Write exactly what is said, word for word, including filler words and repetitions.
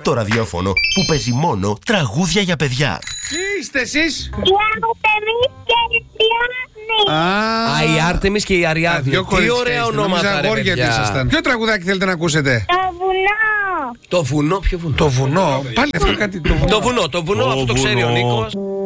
το ραδιόφωνο που παίζει μόνο τραγούδια για παιδιά. Τι είστε εσείς? Η Άρτεμις και η Αριάδνη. Α, Α, η Άρτεμις και η Αριάδνη. δύο Τι κορίτσια ωραία είστε. ονόματα, Νόμιζα ρε αγόρια παιδιά. ήσασταν. Ποιο τραγουδάκι θέλετε να ακούσετε? Το βουνό. Το βουνό, ποιο βουνό? Το βουνό. Πάλι αυτό κάτι. Το βουνό. Το βουνό, το βουνό, αυτό το ξέρει ο Νίκος.